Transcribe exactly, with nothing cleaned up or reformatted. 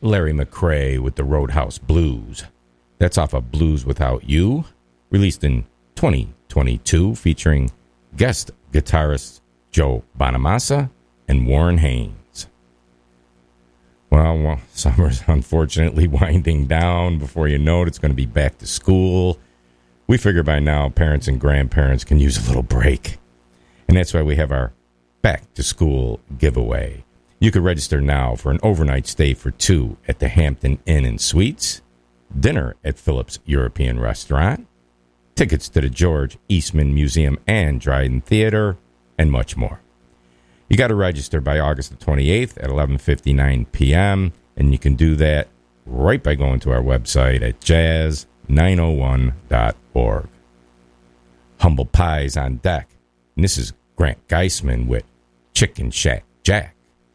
Larry McCray with the Roadhouse Blues. That's off of Blues Without You, released in twenty twenty-two, featuring guest guitarists Joe Bonamassa and Warren Haynes. Well, well, summer's unfortunately winding down. Before you know it, it's going to be back to school. We figure by now parents and grandparents can use a little break. And that's why we have our back to school giveaway. You can register now for an overnight stay for two at the Hampton Inn and Suites, dinner at Phillips European Restaurant, tickets to the George Eastman Museum and Dryden Theater, and much more. You got to register by August the twenty-eighth at eleven fifty-nine p.m., and you can do that right by going to our website at jazz nine oh one dot org. Humble Pie's on deck, and this is Grant Geisman with Chicken Shack Jack.